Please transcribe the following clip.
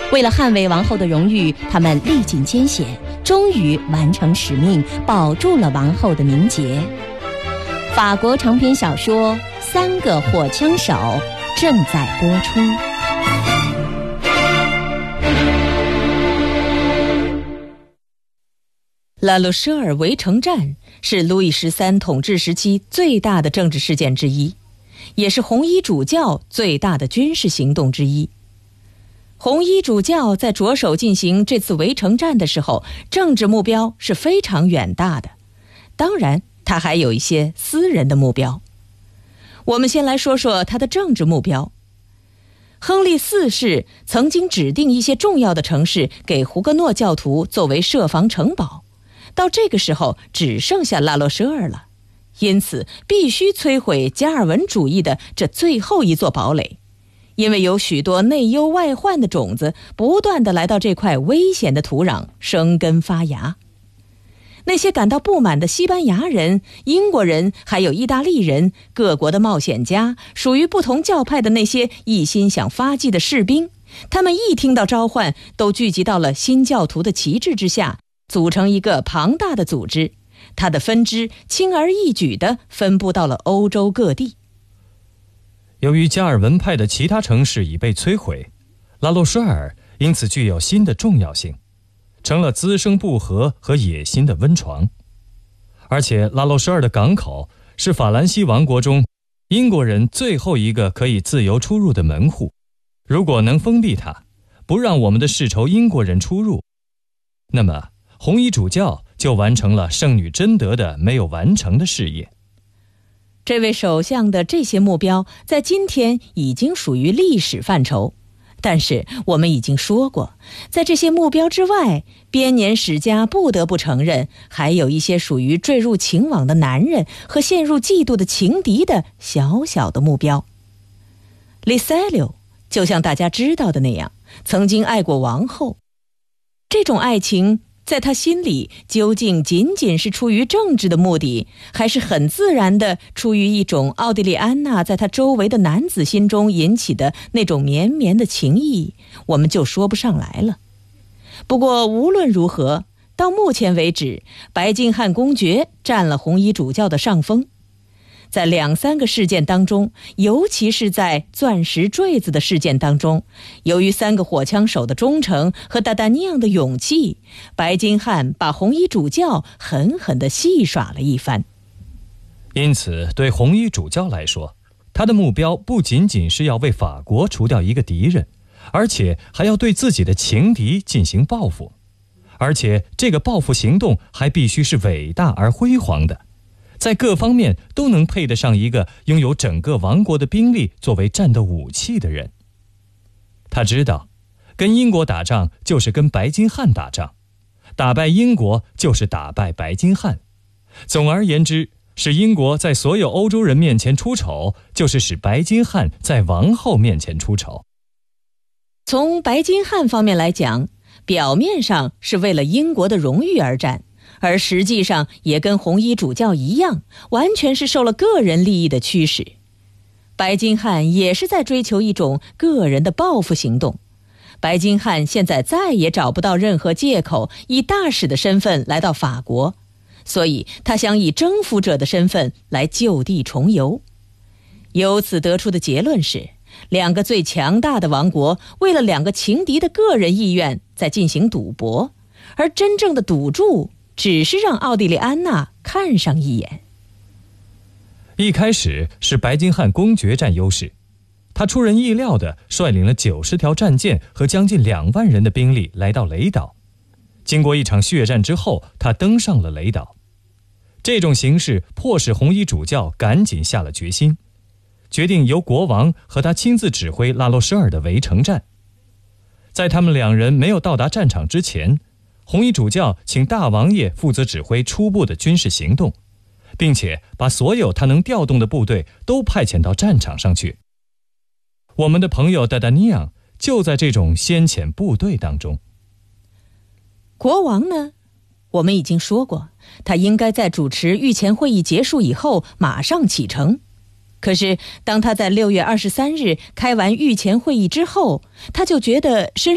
为了捍卫王后的荣誉，他们历尽艰险，终于完成使命，保住了王后的名节。法国长篇小说《三个火枪手》正在播出。拉洛舍尔围城战是路易13统治时期最大的政治事件之一，也是红衣主教最大的军事行动之一。红衣主教在着手进行这次围城战的时候，政治目标是非常远大的，当然他还有一些私人的目标。我们先来说说他的政治目标。亨利4世曾经指定一些重要的城市给胡格诺教徒作为设防城堡，到这个时候只剩下拉洛舍尔了，因此必须摧毁加尔文主义的这最后一座堡垒，因为有许多内忧外患的种子不断地来到这块危险的土壤生根发芽。那些感到不满的西班牙人、英国人还有意大利人，各国的冒险家，属于不同教派的那些一心想发迹的士兵，他们一听到召唤，都聚集到了新教徒的旗帜之下，组成一个庞大的组织，它的分支轻而易举地分布到了欧洲各地。 由于加尔文派的其他城市已被摧毁，拉洛舍尔因此具有新的重要性，成了滋生不和和野心的温床。而且拉洛舍尔的港口是法兰西王国中英国人最后一个可以自由出入的门户，如果能封闭它，不让我们的世仇英国人出入，那么红衣主教就完成了圣女贞德的没有完成的事业。 这位首相的这些目标在今天已经属于历史范畴，但是我们已经说过，在这些目标之外，编年史家不得不承认，还有一些属于坠入情网的男人和陷入嫉妒的情敌的小小的目标。里塞留就像大家知道的那样，曾经爱过王后，这种爱情在他心里究竟仅仅是出于政治的目的，还是很自然的出于一种奥地利安娜在他周围的男子心中引起的那种绵绵的情谊，我们就说不上来了。不过无论如何，到目前为止，白金汉公爵占了红衣主教的上风。在2-3个事件当中，尤其是在钻石坠子的事件当中，由于3个火枪手的忠诚和达达尼昂的勇气，白金汉把红衣主教狠狠地戏耍了一番。 因此对红衣主教来说，他的目标不仅仅是要为法国除掉一个敌人，而且还要对自己的情敌进行报复，而且这个报复行动还必须是伟大而辉煌的，在各方面都能配得上一个拥有整个王国的兵力作为战斗武器的人。他知道，跟英国打仗就是跟白金汉打仗，打败英国就是打败白金汉。总而言之，使英国在所有欧洲人面前出丑，就是使白金汉在王后面前出丑。 从白金汉方面来讲，表面上是为了英国的荣誉而战，而实际上也跟红衣主教一样，完全是受了个人利益的驱使。白金汉也是在追求一种个人的报复行动。白金汉现在再也找不到任何借口以大使的身份来到法国，所以他想以征服者的身份来就地重游。由此得出的结论是，2个最强大的王国为了2个情敌的个人意愿在进行赌博，而真正的赌注只是让奥地利安娜看上一眼。 一开始是白金汉公爵占优势，他出人意料地率领了90条战舰和将近2万人的兵力来到雷岛。经过一场血战之后，他登上了雷岛。这种形势迫使红衣主教赶紧下了决心，决定由国王和他亲自指挥拉洛舍尔的围城战。在他们2人没有到达战场之前，红衣主教请大王爷负责指挥初步的军事行动，并且把所有他能调动的部队都派遣到战场上去。我们的朋友达达尼昂就在这种先遣部队当中。 国王呢，我们已经说过，他应该在主持御前会议结束以后马上启程。可是当他在6月23日开完御前会议之后，他就觉得身